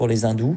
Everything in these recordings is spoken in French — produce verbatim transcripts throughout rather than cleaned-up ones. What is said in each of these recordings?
pour les hindous,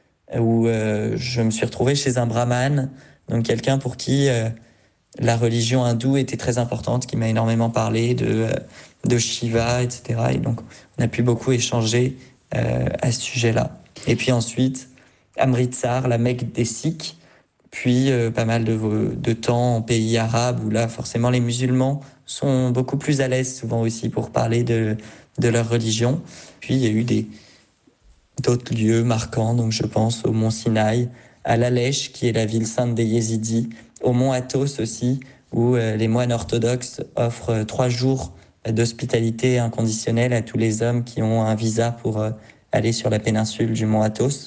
où euh, je me suis retrouvé chez un brahmane, donc quelqu'un pour qui euh, la religion hindoue était très importante, qui m'a énormément parlé de, euh, de Shiva, et cetera. Et donc, on a pu beaucoup échanger euh, à ce sujet-là. Et puis ensuite, Amritsar, la Mecque des Sikhs, puis euh, pas mal de, de temps en pays arabes, où là, forcément, les musulmans sont beaucoup plus à l'aise souvent aussi pour parler de, de leur religion. Puis, il y a eu des, d'autres lieux marquants, donc je pense au mont Sinaï, à Lalèche, qui est la ville sainte des Yézidis, au mont Athos aussi, où euh, les moines orthodoxes offrent euh, trois jours d'hospitalité inconditionnelle à tous les hommes qui ont un visa pour euh, aller sur la péninsule du mont Athos.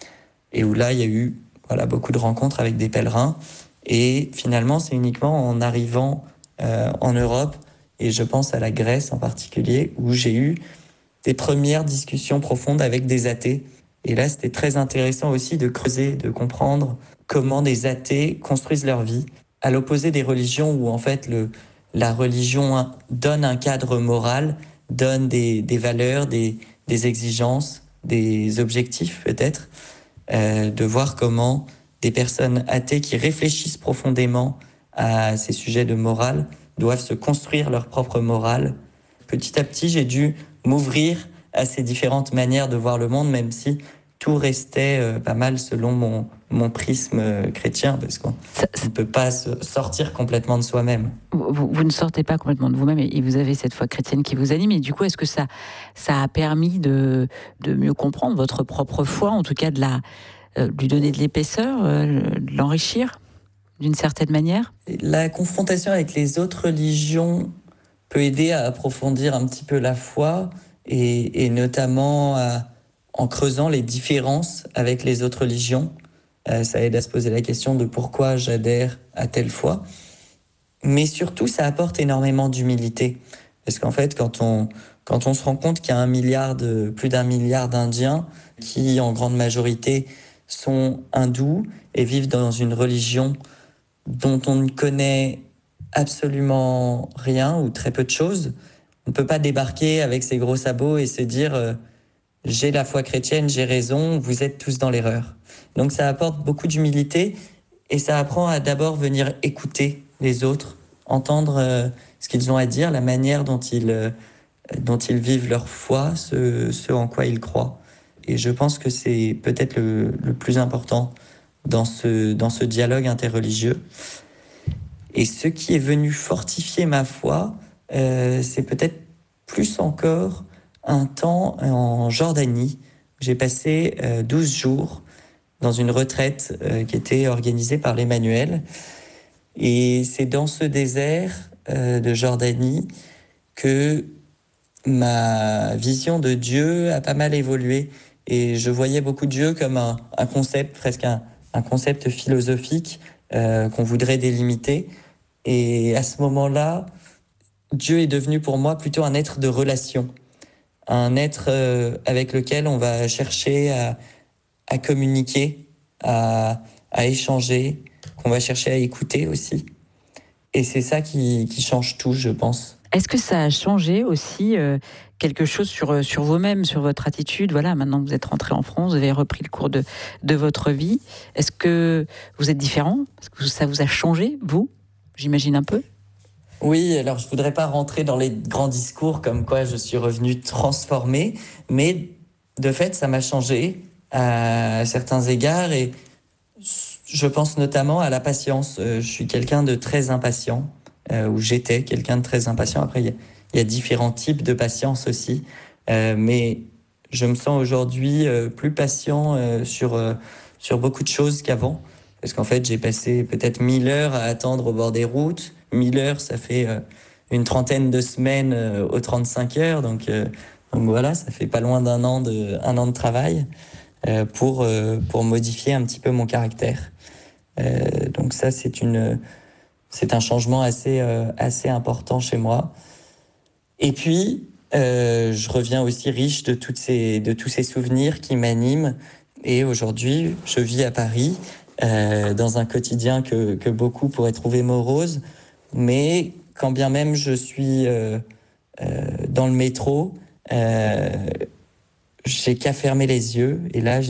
Et où là, il y a eu voilà, beaucoup de rencontres avec des pèlerins. Et finalement, c'est uniquement en arrivant euh, en Europe, et je pense à la Grèce en particulier, où j'ai eu des premières discussions profondes avec des athées. Et là, c'était très intéressant aussi de creuser, de comprendre comment des athées construisent leur vie, à l'opposé des religions où en fait le, la religion donne un cadre moral, donne des, des valeurs, des, des exigences, des objectifs peut-être, euh, de voir comment des personnes athées qui réfléchissent profondément à ces sujets de morale doivent se construire leur propre morale. Petit à petit, j'ai dû m'ouvrir à ces différentes manières de voir le monde, même si tout restait euh, pas mal selon mon, mon prisme euh, chrétien, parce qu'on ne peut pas se sortir complètement de soi-même. Vous, vous ne sortez pas complètement de vous-même, et vous avez cette foi chrétienne qui vous anime, et du coup, est-ce que ça, ça a permis de, de mieux comprendre votre propre foi, en tout cas de la, euh, lui donner de l'épaisseur, euh, de l'enrichir d'une certaine manière ? La confrontation avec les autres religions peut aider à approfondir un petit peu la foi, et, et notamment à, en creusant les différences avec les autres religions. Euh, ça aide à se poser la question de pourquoi j'adhère à telle foi. Mais surtout, ça apporte énormément d'humilité. Parce qu'en fait, quand on, quand on se rend compte qu'il y a un milliard de, plus d'un milliard d'Indiens qui, en grande majorité, sont hindous et vivent dans une religion dont on ne connaît absolument rien ou très peu de choses, on ne peut pas débarquer avec ses gros sabots et se dire euh, « j'ai la foi chrétienne, j'ai raison, vous êtes tous dans l'erreur ». Donc ça apporte beaucoup d'humilité, et ça apprend à d'abord venir écouter les autres, entendre euh, ce qu'ils ont à dire, la manière dont ils, euh, dont ils vivent leur foi, ce, ce en quoi ils croient. Et je pense que c'est peut-être le, le plus important dans ce, dans ce dialogue interreligieux. Et ce qui est venu fortifier ma foi, euh, c'est peut-être plus encore un temps en Jordanie. J'ai passé euh, douze jours dans une retraite euh, qui était organisée par l'Emmanuel. Et c'est dans ce désert euh, de Jordanie que ma vision de Dieu a pas mal évolué. Et je voyais beaucoup Dieu comme un, un concept, presque un, un concept philosophique euh, qu'on voudrait délimiter. Et à ce moment-là, Dieu est devenu pour moi plutôt un être de relation, un être euh, avec lequel on va chercher à, à communiquer, à, à échanger, qu'on va chercher à écouter aussi. Et c'est ça qui, qui change tout, je pense. Est-ce que ça a changé aussi euh, quelque chose sur, sur vous-même, sur votre attitude ? Voilà, maintenant que vous êtes rentré en France, vous avez repris le cours de, de votre vie. Est-ce que vous êtes différent ? Est-ce que ça vous a changé, vous ? J'imagine un peu. Oui, alors je voudrais pas rentrer dans les grands discours comme quoi je suis revenu transformé, mais de fait, ça m'a changé à certains égards, et je pense notamment à la patience. Je suis quelqu'un de très impatient, euh, ou j'étais quelqu'un de très impatient. Après, il y a, il y a différents types de patience aussi, euh, mais je me sens aujourd'hui euh, plus patient euh, sur, euh, sur beaucoup de choses qu'avant. Parce qu'en fait, j'ai passé peut-être mille heures à attendre au bord des routes. mille heures, ça fait euh, une trentaine de semaines euh, aux trente-cinq heures. Donc, euh, donc voilà, ça fait pas loin d'un an de, un an de travail euh, pour, euh, pour modifier un petit peu mon caractère. Euh, donc ça, c'est, une, c'est un changement assez, euh, assez important chez moi. Et puis, euh, je reviens aussi riche de, toutes ces, de tous ces souvenirs qui m'animent. Et aujourd'hui, je vis à Paris, Euh, dans un quotidien que, que beaucoup pourraient trouver morose, mais quand bien même je suis euh, euh, dans le métro, euh, j'ai qu'à fermer les yeux, et là